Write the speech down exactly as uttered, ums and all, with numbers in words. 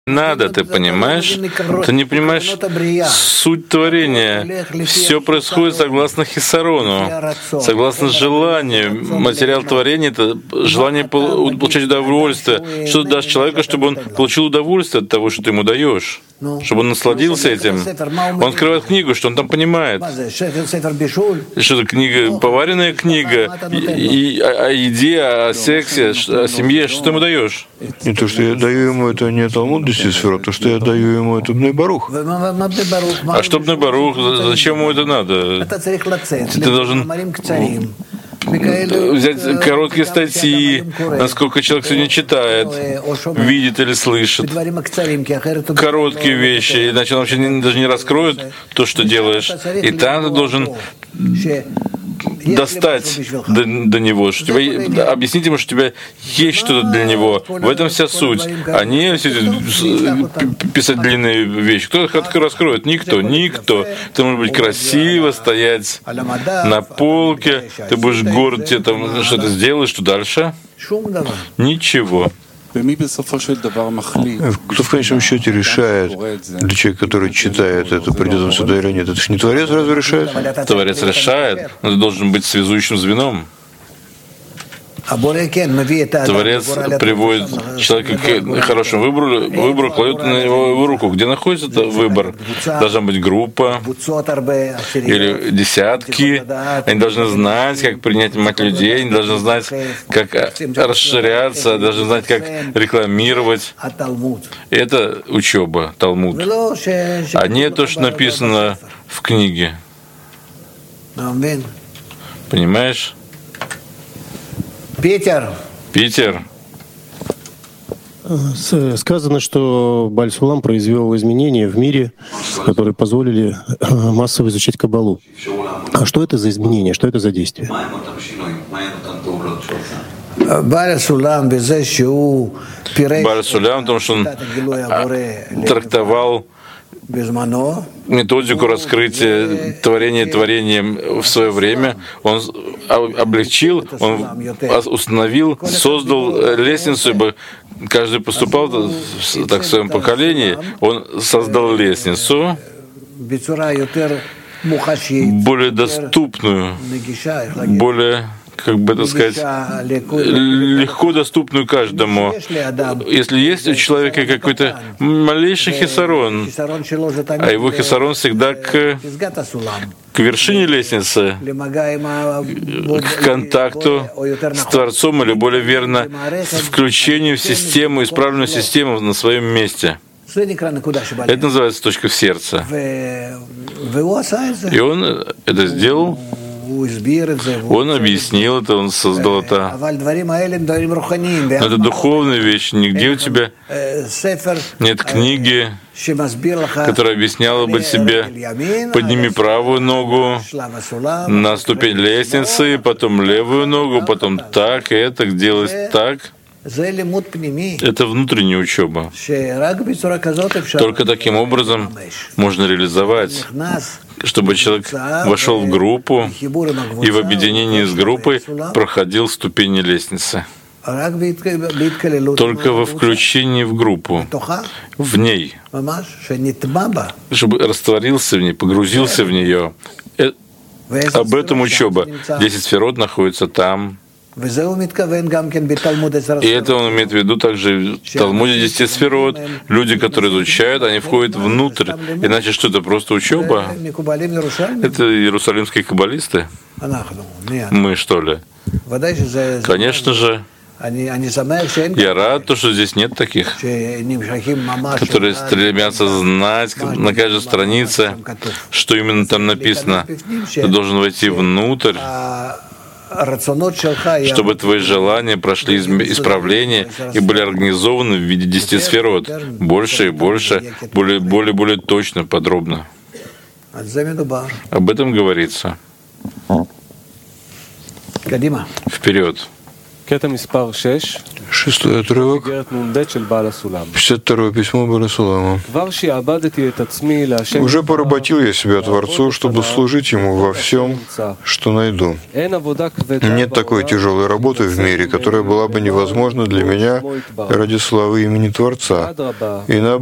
Надо, ты понимаешь? Ты не понимаешь суть творения. Все происходит согласно хисарону, согласно желанию. Материал творения — это желание получать удовольствие. Что ты дашь человеку, чтобы он получил удовольствие от того, что ты ему даешь? Чтобы он насладился этим. Он открывает книгу, что он там понимает. Что это книга, поваренная книга, и, и, о, о еде, о сексе, о семье. Что ты ему даешь? И то, что я даю ему, это не Талмуд десяти сферот, то, что я даю ему, это Бней Барух. А что Бней Барух? Зачем ему это надо? Ты должен взять короткие статьи, насколько человек сегодня читает, видит или слышит. Короткие вещи, иначе он вообще не, даже не раскроет то, что делаешь. И там ты должен достать до, до него, что тебя, объяснить ему, что у тебя есть что-то для него. В этом вся суть. А не писать длинные вещи. Кто их раскроет? Никто. Никто. Ты можешь быть красиво, стоять на полке, ты будешь горд, тебе там что-то сделаешь, что дальше? Ничего. Кто в конечном счете решает, для человека, который читает это, придет он сюда или нет? Это же не Творец разве решает? Творец решает, но ты должен быть связующим звеном. Творец приводит человека к хорошему выбору, выбору кладет на его руку. Где находится этот выбор? Должна быть группа или десятки. Они должны знать, как принять мать людей, они должны знать, как расширяться, должны знать, как рекламировать. Это учеба, Талмуд. А не то, что написано в книге. Понимаешь? Питер. Питер. Сказано, что Бааль Сулам произвел изменения в мире, которые позволили массово изучать Каббалу. А что это за изменения, что это за действия? Бааль Сулам, Бааль Сулам, потому что он трактовал методику раскрытия творения творением в свое время. Он облегчил, он установил, создал лестницу, ибо каждый поступал так в своем поколении. Он создал лестницу, более доступную, более, как бы это сказать, легко доступную каждому. Если есть у человека какой-то малейший хисарон, а его хисарон всегда к, к вершине лестницы, к контакту с Творцом, или более верно, с включением в систему, исправленную систему на своем месте. Это называется точка в сердце. И он это сделал. Он объяснил это, он создал это. Но это духовная вещь. Нигде у тебя нет книги, которая объясняла бы тебе: подними правую ногу на ступень лестницы, потом левую ногу, потом так, и это, делать так. Это внутренняя учеба. Только таким образом можно реализовать, чтобы человек вошел в группу и в объединении с группой проходил ступени лестницы. Только во включении в группу, в ней, чтобы растворился в ней, погрузился в нее. Об этом учеба. Десять сферот находится там. И это он имеет в виду также в Талмуде десяти сферот. Люди, которые изучают, они входят внутрь. Иначе что, это просто учеба? Это иерусалимские каббалисты? Мы, что ли? Конечно же. Я рад, что здесь нет таких, которые стремятся знать на каждой странице, что именно там написано. Ты должен войти внутрь, чтобы твои желания прошли исправление и были организованы в виде десяти сферот, больше и больше, более, более, более точно, подробно. Об этом говорится. Вперед. Шестой отрывок, пятьдесят второе письмо Бааль Сулама. «Уже поработил я себя Творцу, чтобы служить Ему во всем, что найду. Нет такой тяжелой работы в мире, которая была бы невозможна для меня ради славы имени Творца. И наоборот,